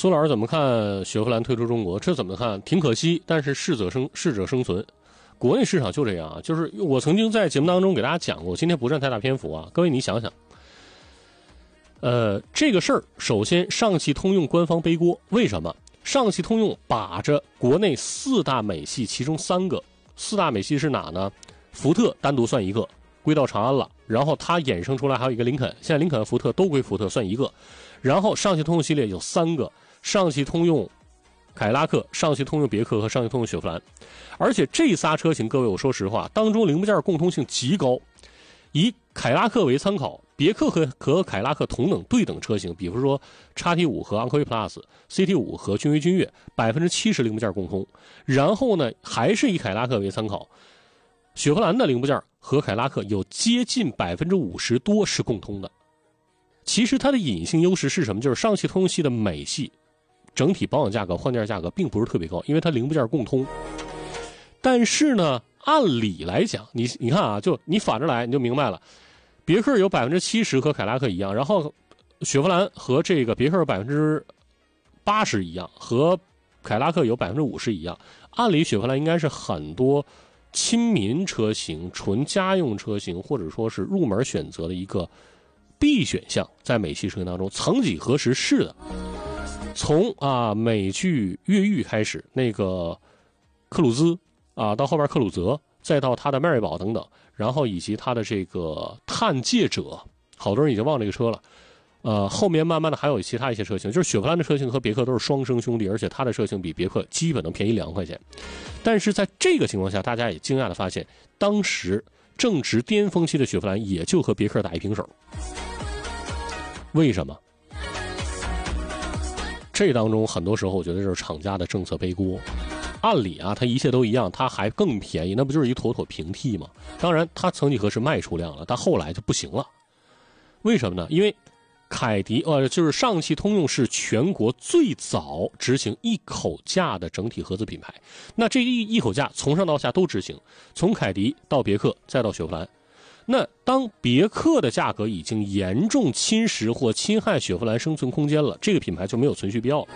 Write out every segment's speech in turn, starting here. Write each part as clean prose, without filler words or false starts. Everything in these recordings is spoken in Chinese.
苏老师怎么看雪佛兰退出中国？这怎么看？挺可惜，但是适者生存。国内市场就这样啊，就是我曾经在节目当中给大家讲过，今天不占太大篇幅啊。各位你想想，这个事儿，首先上汽通用官方背锅，为什么？上汽通用把着国内4大美系其中3个，4大美系是哪呢？福特单独算一个，归到长安了，然后它衍生出来还有一个林肯，现在林肯和福特都归福特算一个，然后上汽通用系列有3个，上汽通用凯迪拉克、上汽通用别克和上汽通用雪佛兰，而且这仨车型，各位我说实话，当中零部件共通性极高。以凯迪拉克为参考，别克和凯迪拉克同等对等车型，比如说 XT5 和昂科威 Plus、CT5 和君威君越，70%零部件共通。然后呢，还是以凯迪拉克为参考，雪佛兰的零部件和凯迪拉克有接近50%多是共通的。其实它的隐性优势是什么？就是上汽通用系的美系整体保养价格、换件价格并不是特别高，因为它零部件共通。但是呢，按理来讲，你看啊，就你反着来，你就明白了。别克有70%和凯迪拉克一样，然后雪佛兰和这个别克有80%一样，和凯迪拉克有50%一样。按理雪佛兰应该是很多亲民车型、纯家用车型，或者说是入门选择的一个必选项，在美系车型当中，曾几何时是的。从美剧《越狱》开始，那个克鲁兹到后边克鲁泽，再到他的迈锐宝等等，然后以及他的这个探界者，好多人已经忘这个车了。后面慢慢的还有其他一些车型，就是雪佛兰的车型和别克都是双生兄弟，而且它的车型比别克基本能便宜2块钱。但是在这个情况下，大家也惊讶的发现，当时正值巅峰期的雪佛兰也就和别克打一平手。为什么？这当中很多时候我觉得就是厂家的政策背锅。按理啊，它一切都一样，它还更便宜，那不就是一妥妥平替吗？当然它曾几何时卖出量了，但后来就不行了。为什么呢？因为就是上汽通用是全国最早执行一口价的整体合资品牌。那这一口价从上到下都执行，从凯迪到别克再到雪佛兰。那当别克的价格已经严重侵蚀或侵害雪佛兰生存空间了，这个品牌就没有存续必要了。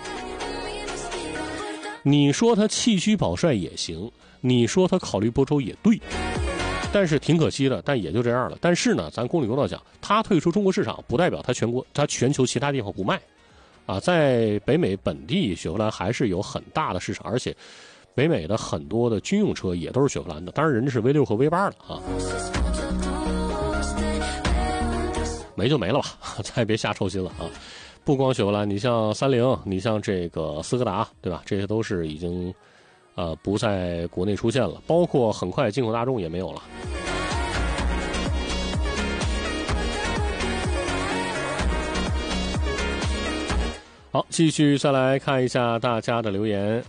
你说它弃车保帅也行，你说它考虑播州也对，但是挺可惜的，但也就这样了。但是呢，咱公理公道讲，它退出中国市场不代表它全球其他地方不卖在北美本地，雪佛兰还是有很大的市场，而且北美的很多的军用车也都是雪佛兰的，当然人家是 V6 和 V8 的没就没了吧，咱也别瞎抽筋了不光雪佛兰，你像30，你像这个斯柯达，对吧？这些都是已经不在国内出现了，包括很快进口大众也没有了。好，继续再来看一下大家的留言。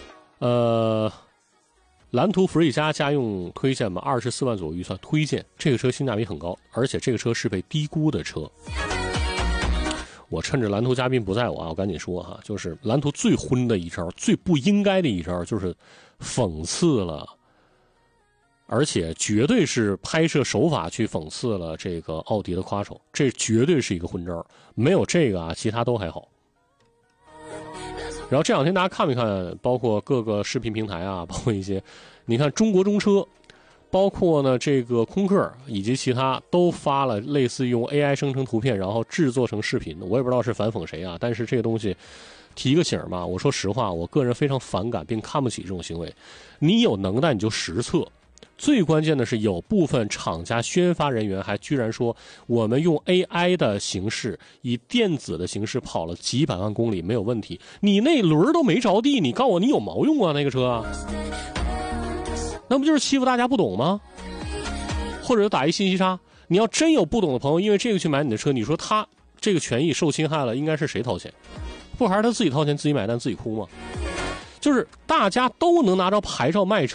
蓝图福瑞加家用推荐吗？24万左右预算推荐，这个车性价比很高，而且这个车是被低估的车。我趁着蓝图嘉宾不在我赶紧说就是蓝图最昏的一招，最不应该的一招，就是讽刺了，而且绝对是拍摄手法去讽刺了这个奥迪的夸丑，这绝对是一个昏招，没有这个其他都还好。然后这两天大家看没看，包括各个视频平台包括一些，你看中国中车，包括呢这个空客以及其他都发了类似用 AI 生成图片然后制作成视频，我也不知道是反讽谁但是这个东西提一个醒嘛，我说实话，我个人非常反感并看不起这种行为。你有能耐你就实测，最关键的是有部分厂家宣发人员还居然说我们用 AI 的形式，以电子的形式跑了几百万公里没有问题，你那轮都没着地，你告诉我你有毛用那个车那不就是欺负大家不懂吗？或者打一信息差。你要真有不懂的朋友因为这个去买你的车，你说他这个权益受侵害了，应该是谁掏钱？不还是他自己掏钱自己买单自己哭吗？就是大家都能拿着牌照卖车